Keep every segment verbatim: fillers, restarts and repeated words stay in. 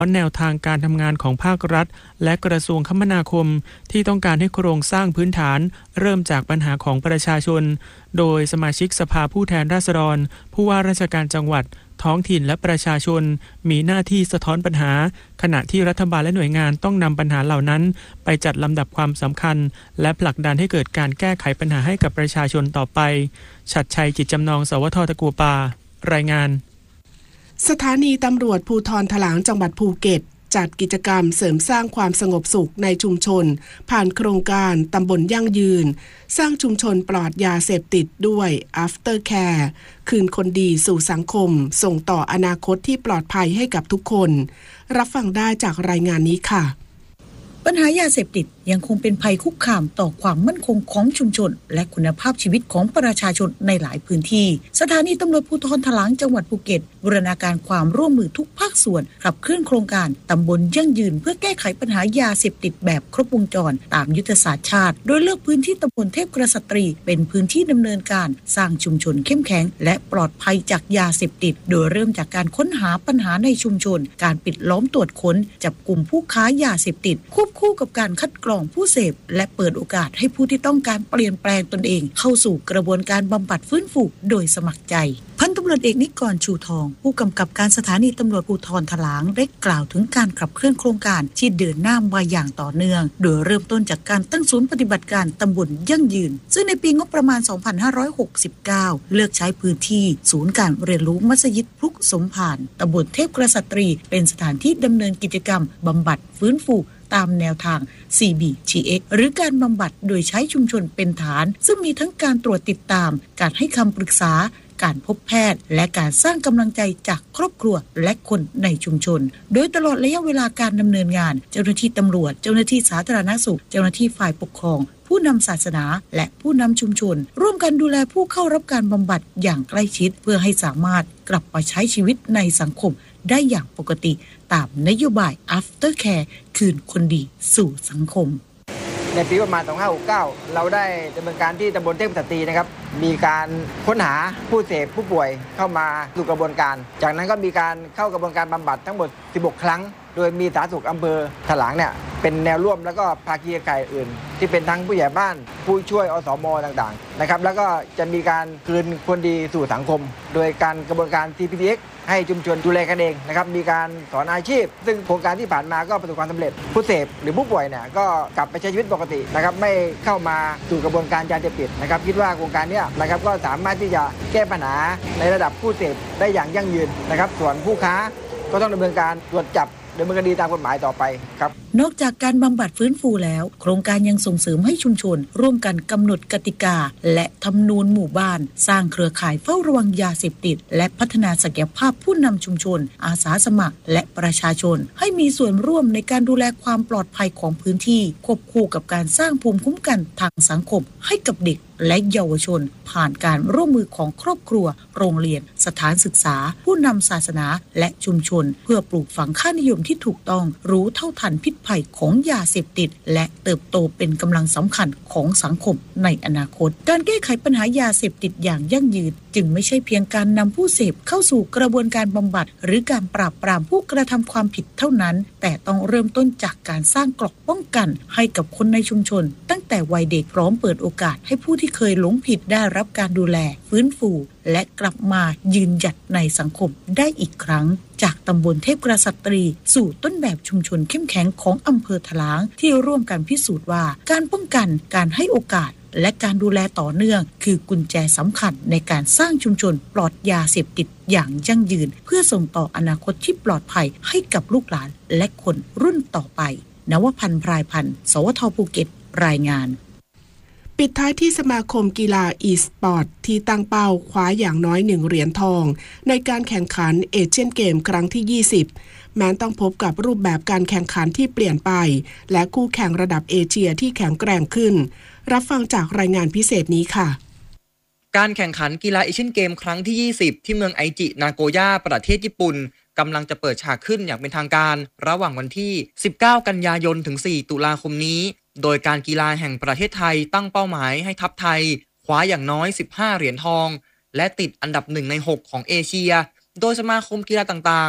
แนวทางการทำงานของภาครัฐและกระทรวงคมนาคมที่ต้องการให้โครงสร้างพื้นฐานเริ่มจากปัญหาของประชาชนโดยสมาชิกสภาผู้แทนราษฎรผู้ว่าราชการจังหวัดท้องถิ่นและประชาชนมีหน้าที่สะท้อนปัญหาขณะที่รัฐบาลและหน่วยงานต้องนำปัญหาเหล่านั้นไปจัดลำดับความสำคัญและผลักดันให้เกิดการแก้ไขปัญหาให้กับประชาชนต่อไปฉัตรชัยจิตจำนองสวทตะกัวป่ารายงานสถานีตำรวจภูธรถลางจังหวัดภูเก็ตจัดกิจกรรมเสริมสร้างความสงบสุขในชุมชนผ่านโครงการตำบลยั่งยืนสร้างชุมชนปลอดยาเสพติดด้วย After Care คืนคนดีสู่สังคมส่งต่ออนาคตที่ปลอดภัยให้กับทุกคนรับฟังได้จากรายงานนี้ค่ะปัญหายาเสพติดยังคงเป็นภัยคุกคามต่อความมั่นคงของชุมชนและคุณภาพชีวิตของประชาชนในหลายพื้นที่สถานีตำรวจภูธรถลางจังหวัดภูเก็ตบูรณาการความร่วมมือทุกภาคส่วนขับเคลื่อนโครงการตำบลยั่งยืนเพื่อแก้ไขปัญหายาเสพติดแบบครบวงจรตามยุทธศาสตร์ชาติโดยเลือกพื้นที่ตำบลเทพกษัตรีเป็นพื้นที่ดำเนินการสร้างชุมชนเข้มแข็งและปลอดภัยจากยาเสพติดโดยเริ่มจากการค้นหาปัญหาในชุมชนการปิดล้อมตรวจค้นจับกลุ่มผู้ค้ายาเสพติดควบคู่กับการคัดกรองผู้เสพและเปิดโอกาสให้ผู้ที่ต้องการเปลี่ยนแปลงตนเองเข้าสู่กระบวนการบำบัดฟื้นฟูโดยสมัครใจพันตำรวจเอกนิกรชูทองผู้กำกับการสถานีตำรวจภูธรถลางได้กล่าวถึงการขับเคลื่อนโครงการที่เดินหน้ามาอย่างต่อเนื่องโดยเริ่มต้นจากการตั้งศูนย์ปฏิบัติการตำบลยั่งยืนซึ่งในปีงบประมาณสองพันห้าร้อยหกสิบเก้าเลือกใช้พื้นที่ศูนย์การเรียนรู้มัสยิดพลุกสมภารตำบลเทพกษัตรีเป็นสถานที่ดำเนินกิจกรรมบำบัดฟื้นฟูตามแนวทาง ซี บี ที เอ็กซ์ หรือการบำบัดโดยใช้ชุมชนเป็นฐานซึ่งมีทั้งการตรวจติดตามการให้คำปรึกษาการพบแพทย์และการสร้างกำลังใจจากครอบครัวและคนในชุมชนโดยตลอดระยะเวลาการดำเนินงานเจ้าหน้าที่ตำรวจเจ้าหน้าที่สาธารณสุขเจ้าหน้าที่ฝ่ายปกครองผู้นำศาสนาและผู้นำชุมชนร่วมกันดูแลผู้เข้ารับการบำบัดอย่างใกล้ชิดเพื่อให้สามารถกลับมาใช้ชีวิตในสังคมได้อย่างปกติตามนโยบาย After Care คืนคนดีสู่สังคมในปีประมาณสองพันห้าร้อยหกสิบเก้าเราได้ดำเนินการที่ตำบลเทพกษัตรีนะครับมีการค้นหาผู้เสพผู้ป่วยเข้ามาสู่กระบวนการจากนั้นก็มีการเข้ากระบวนการบำบัดทั้งหมดสิบหกครั้งโดยมีสาธารณสุขอำเภอถลางเนี่ยเป็นแนวร่วมแล้วก็ภาคีเครือข่ายอื่นที่เป็นทั้งผู้ใหญ่บ้านผู้ช่วยอสม.ต่างๆนะครับแล้วก็จะมีการคืนคนดีสู่สังคมโดยการกระบวนการ ที พี ที เอ็กซ์ ให้ชุมชนดูแลกันเองนะครับมีการสอนอาชีพซึ่งโครงการที่ผ่านมาก็ประสบความสำเร็จผู้เสพหรือผู้ป่วยเนี่ยก็กลับไปใช้ชีวิตปกตินะครับไม่เข้ามาสู่กระบวนการยาเสพติดนะครับคิดว่าโครงการนี้นะครับก็สามารถที่จะแก้ปัญหาในระดับผู้เสพได้อย่างยั่งยืนนะครับส่วนผู้ค้าก็ต้องดำเนินการตรวจจับดำเนินคดีตามกฎหมายต่อไปครับนอกจากการบำบัดฟื้นฟูแล้วโครงการยังส่งเสริมให้ชุมชนร่วมกันกำหนดกติกาและธรรมนูญหมู่บ้านสร้างเครือข่ายเฝ้าระวังยาเสพติดและพัฒนาศักยภาพผู้นำชุมชนอาสาสมัครและประชาชนให้มีส่วนร่วมในการดูแลความปลอดภัยของพื้นที่ควบคู่กับการสร้างภูมิคุ้มกันทางสังคมให้กับเด็กและเยาวชนผ่านการร่วมมือของครอบครัวโรงเรียนสถานศึกษาผู้นำศาสนาและชุมชนเพื่อปลูกฝังค่านิยมที่ถูกต้องรู้เท่าทันพิษภัยของยาเสพติดและเติบโตเป็นกำลังสำคัญของสังคมในอนาคตการแก้ไขปัญหายาเสพติดอย่างยั่งยืนจึงไม่ใช่เพียงการนำผู้เสพเข้าสู่กระบวนการบำบัดหรือการปราบปรามผู้กระทำความผิดเท่านั้นแต่ต้องเริ่มต้นจากการสร้างเกราะป้องกันให้กับคนในชุมชนตั้งแต่วัยเด็กพร้อมเปิดโอกาสให้ผู้ที่เคยหลงผิดได้รับการดูแลฟื้นฟูและกลับมายืนหยัดในสังคมได้อีกครั้งจากตำบลเทพกษัตรีสู่ต้นแบบชุมชนเข้มแข็งของอำเภอถลางที่ร่วมกันพิสูจน์ว่าการป้องกันการให้โอกาสและการดูแลต่อเนื่องคือกุญแจสำคัญในการสร้างชุมชนปลอดยาเสพติดอย่างยั่งยืนเพื่อส่งต่ออนาคตที่ปลอดภัยให้กับลูกหลานและคนรุ่นต่อไปนวพันธ์พรายพันธ์สวทภูเก็ตรายงานปิดท้ายที่สมาคมกีฬาอีสปอร์ตที่ตั้งเป้าคว้าอย่างน้อยหนึ่งเหรียญทองในการแข่งขันเอเชียนเกมครั้งที่ยี่สิบแม้ต้องพบกับรูปแบบการแข่งขันที่เปลี่ยนไปและคู่แข่งระดับเอเชียที่แข็งแกร่งขึ้นรับฟังจากรายงานพิเศษนี้ค่ะการแข่งขันกีฬาเอเชียนเกมครั้งที่ยี่สิบที่เมืองไอจินาโกย่าประเทศญี่ปุ่นกำลังจะเปิดฉากขึ้นอย่างเป็นทางการระหว่างวันที่สิบเก้ากันยายนถึงสี่ตุลาคมนี้โดยการกีฬาแห่งประเทศไทยตั้งเป้าหมายให้ทัพไทยคว้าอย่างน้อยสิบห้าเหรียญทองและติดอันดับหนึ่งในหกของเอเชียโดยสมาคมกีฬาต่างๆ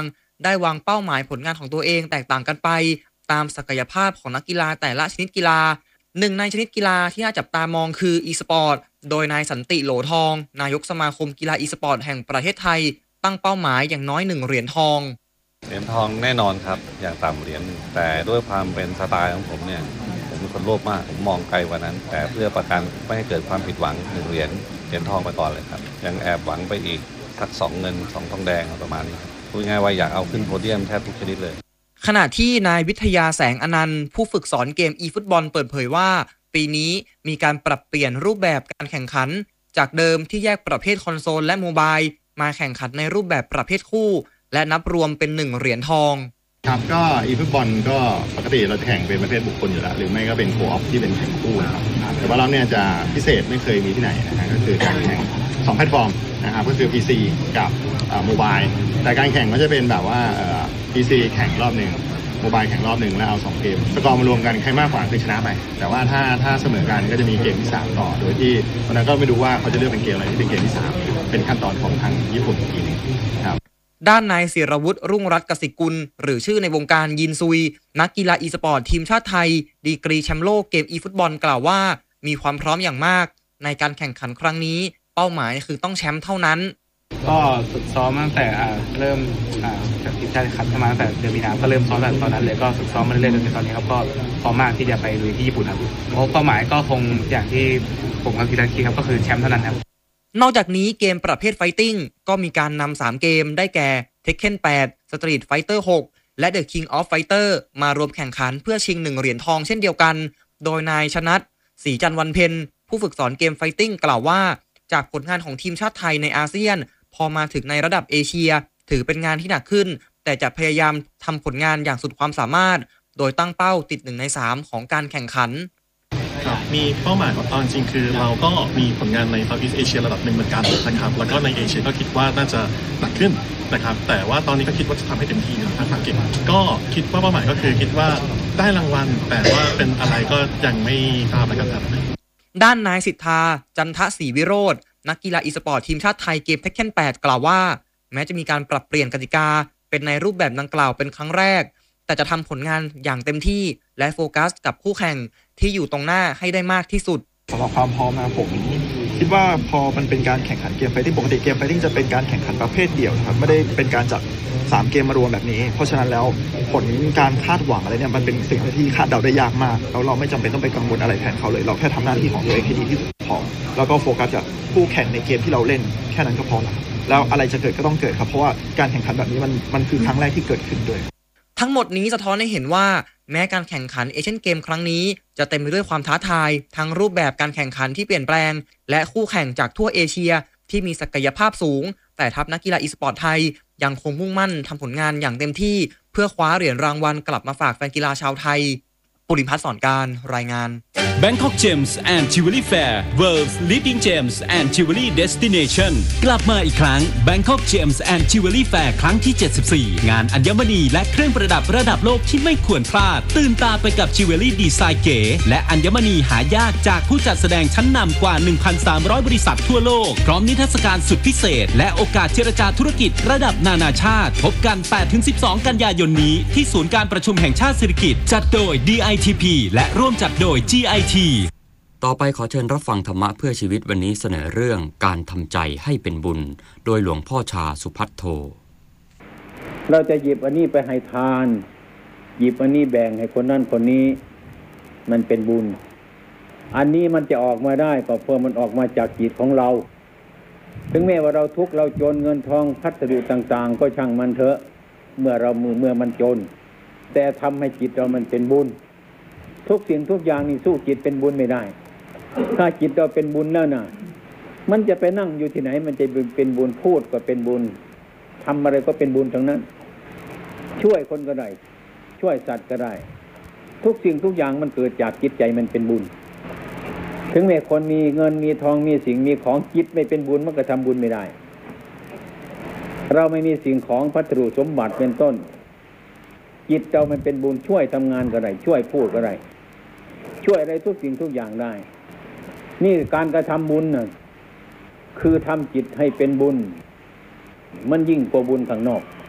ได้วางเป้าหมายผลงานของตัวเองแตกต่างกันไปตามศักยภาพของนักกีฬาแต่ละชนิดกีฬาหนึ่งในชนิดกีฬาที่น่าจับตามองคือ e-sport โดยนายสันติโหลทองนายกสมาคมกีฬา e-sport แห่งประเทศไทยตั้งเป้าหมายอย่างน้อยหนึ่งเหรียญทองเหรียญทองแน่นอนครับอย่างต่ำเหรียญแต่ด้วยความเป็นสไตล์ของผมเนี่ยผมเป็นคนโลภมากผมมองไกลกว่านั้นแต่เพื่อประกันไม่ให้เกิดความผิดหวังหนึ่งเหรียญเหรียญทองไปก่อนเลยครับยังแอบหวังไปอีกสักสองเงินสองทองแดงประมาณนี้พูดง่ายว่าอยากเอาขึ้นโพเดียมแทบทุกชนิดเลยขณะที่นายวิทยาแสงอนันต์ผู้ฝึกสอนเกม e-football เปิดเผยว่าปีนี้มีการปรับเปลี่ยนรูปแบบการแข่งขันจากเดิมที่แยกประเภทคอนโซลและโมบายมาแข่งขันในรูปแบบประเภทคู่และนับรวมเป็นหนึ่งเหรียญทองครับก็ e-football ก็ปกติเราจะแข่งเป็นประเภทบุคคลอยู่แล้วหรือไม่ก็เป็นโคออฟที่เป็นแข่งคู่นะครับแต่ว่าเราเนี่ยจะพิเศษไม่เคยมีที่ไหนนะฮะก็คือการแข่งสองแพลตฟอร์มนะครับก็คือ พี ซี กับโมบายแต่การแข่งก็จะเป็นแบบว่า พี ซี แข่งรอบหนึ่งโมบายแข่งรอบหนึ่งแล้วเอาสองเกมสกอร์มารวมกันใครมากกว่าคือชนะไปแต่ว่าถ้าถ้าเสมอกันก็จะมีเกมที่สามต่อโดยที่ตอนนั้นก็ไม่รู้ว่าเขาจะเลือกเป็นเกมอะไรที่เป็นเกมที่สามเป็นขั้นตอนของทางญี่ปุ่นอีกทีนึงครับด้านนายศิรวุฒิรุ่งรัตน์กสิกุลหรือชื่อในวงการยินซุยนักกีฬาอีสปอร์ตทีมชาติไทยดีกรีแชมป์โลกเกมอีฟุตบอลกล่าวว่ามีความพร้อมอย่างมากในการแข่งขันครั้งนี้เป้าหมายคือต้องแชมป์เท่านั้นก็ฝึกซ้อมตั้งแต่เริ่มจากทีมชาติคัดมาตั้งแต่เดือนมีนาก็เริ่มซ้อมตั้งแต่ตอนนั้นเลยก็ฝึกซ้อมมาเรื่อยๆจนถึงตอนนี้ครับก็พร้อมมากที่จะไปลุยที่ญี่ปุ่นครับเพราะเป้าหมายก็คงอย่างที่ผมกับกีฬาคิดครับก็คือแชมป์เท่านั้นครับนอกจากนี้เกมประเภทไฟติ้งก็มีการนำสามเกมได้แก่ Tekken แปด Street Fighter หกและ The King of Fighter มารวมแข่งขันเพื่อชิงหนึ่งเหรียญทองเช่นเดียวกันโดยนายชนัทศรีจันทร์วันเพ็ญผู้ฝึกสอนเกมไฟติ้งกล่าวว่าจากผลงานของทีมชาติไทยในอาเซียนพอมาถึงในระดับเอเชียถือเป็นงานที่หนักขึ้นแต่จะพยายามทำผลงานอย่างสุดความสามารถโดยตั้งเป้าติดหนึ่งในสามของการแข่งขันมีเป้าหมายของตอนจริงคือเราก็มีผลงานใน Southeast Asia ระดับหนึ่งเหมือนกันนะครับแล้วก็ในเอเชียก็คิดว่าน่าจะหนักขึ้นนะครับแต่ว่าตอนนี้ก็คิดว่าจะทำให้เต็มที่นะทั้งสามเกมก็คิดว่าเป้าหมายก็คือคิดว่าได้รางวัลแต่ว่าเป็นอะไรก็ยังไม่ทราบนะครับด้านนายสิทธาจันทศรีวิโรจน์นักกีฬาอีสปอร์ตทีมชาติไทยเกม Tekken แปดกล่าวว่าแม้จะมีการปรับเปลี่ยนกติกาเป็นในรูปแบบดังกล่าวเป็นครั้งแรกแต่จะทำผลงานอย่างเต็มที่และโฟกัสกับคู่แข่งที่อยู่ตรงหน้าให้ได้มากที่สุดสำหรับความพร้อมนะผมคิดว่าพอมันเป็นการแข่งขันเกมไฟติ้งปกติเกมไฟติ้งจะเป็นการแข่งขันประเภทเดี่ยวนะครับไม่ได้เป็นการจัดสามเกมมารวมแบบนี้เพราะฉะนั้นแล้วผลการคาดหวังอะไรเนี่ยมันเป็นสิ่งที่คาดเดาได้ยากมากแล้วเราไม่จำเป็นต้องไปกังวลอะไรแทนเขาเลยเราแค่ทำหน้าที่ของตัวเองให้ดีที่สุดพอแล้วก็โฟกัสกับคู่แข่งในเกมที่เราเล่นแค่นั้นก็พอแล้วแล้วอะไรจะเกิดก็ต้องเกิดครับเพราะว่าการแข่งขันแบบนี้มันมันคือครั้งแรกที่เกิดขึ้นด้วยทั้งหมดนี้สะท้อนให้เห็นว่าแม้การแข่งขันเอเชียนเกมครั้งนี้จะเต็มไปด้วยความท้าทายทั้งรูปแบบการแข่งขันที่เปลี่ยนแปลงและคู่แข่งจากทั่วเอเชียที่มีศักยภาพสูงแต่ทัพนักกีฬาอีสปอร์ตไทยยังคงมุ่งมั่นทำผลงานอย่างเต็มที่เพื่อคว้าเหรียญรางวัลกลับมาฝากแฟนกีฬาชาวไทยปุริพัฒน์สอนการรายงาน Bangkok Gems and Jewelry Fair World's Leading Gems and Jewelry Destination กลับมาอีกครั้ง Bangkok Gems and Jewelry Fair ครั้งที่เจ็ดสิบสี่งานอัญมณีและเครื่องประดับระดับโลกที่ไม่ควรพลาดตื่นตาไปกับจิวเวลรี่ดีไซน์เก๋และอัญมณีหายากจากผู้จัดแสดงชั้นนำกว่า หนึ่งพันสามร้อย บริษัททั่วโลกพร้อมนิทรรศการสุดพิเศษและโอกาสเจรจาธุรกิจระดับนานาชาติพบกัน แปดถึงสิบสอง กันยายนนี้ที่ศูนย์การประชุมแห่งชาติสิริกิติ์จัดโดย ดี ไอ ที พี และร่วมจัดโดย จี ไอ ทีต่อไปขอเชิญรับฟังธรรมะเพื่อชีวิตวันนี้เสนอเรื่องการทำใจให้เป็นบุญโดยหลวงพ่อชาสุภัทโธเราจะหยิบอันนี้ไปให้ทานหยิบอันนี้แบ่งให้คนนั้นคนนี้มันเป็นบุญอันนี้มันจะออกมาได้ก็เพราะมันออกมาจากจิตของเราถึงแม้ว่าเราทุกข์เราจนเงินทองพัสดุต่างๆก็ช่างมันเถอะเมื่อเรามือเมื่อมันจนแต่ทำให้จิตเรามันเป็นบุญทุกสิ่งทุกอย่างนี่สู้จิตเป็นบุญไม่ได้ถ้าจิตเราเป็นบุญแล้วนะมันจะไปนั่งอยู่ที่ไหนมันจะเป็นบุญพูดก็เป็นบุญทำอะไรก็เป็นบุญทั้งนั้นช่วยคนก็ได้ช่วยสัตว์ก็ได้ทุกสิ่งทุกอย่างมันเกิดจากจิตใจมันเป็นบุญถึงแม้คนมีเงินมีทองมีสิ่งมีของจิตไม่เป็นบุญมันก็ทำบุญไม่ได้เราไม่มีสิ่งของพัสดุสมบัติเป็นต้นจิตเรามันเป็นบุญช่วยทำงานก็ได้ช่วยพูดก็ได้ช่วยอะไรทุกสิ่งทุกอย่างได้นี่การกระทำบุญน่ะคือทำจิตให้เป็นบุญมันยิ่งกว่าบุญข้างนอก